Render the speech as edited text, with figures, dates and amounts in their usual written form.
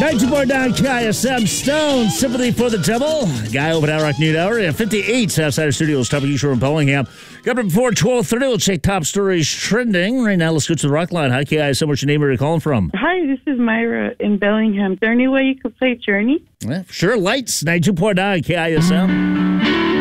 92.9 KISM Stone, Sympathy for the Devil. Guy over at Rock Noon Hour. 58 outside our studios, top of you, in Bellingham. Got up before 12:30. We'll check top stories trending. Right now, let's go to the Rock Line. Hi, KISM. What's your name? Where are you calling from? Hi, this is Myra in Bellingham. Is there any way you could play Journey? Yeah, sure. Lights, 92.9 KISM.